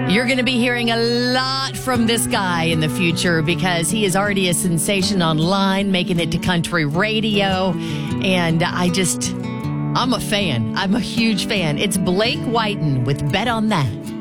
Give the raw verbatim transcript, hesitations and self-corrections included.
You're going to be hearing a lot from this guy in the future because he is already a sensation online, making it to country radio. And I just, I'm a fan. I'm a huge fan. It's Blake Whiten with Bet on That.